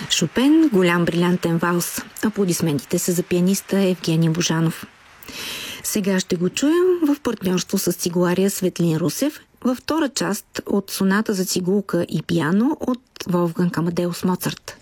Шопен, голям брилянтен валс. Аплодисментите са за пианиста Евгений Божанов. Сега ще го чуем в партньорство с цигулария Светлин Русев във втора част от соната за цигулка и пиано от Волфганг Амадеус Моцарт.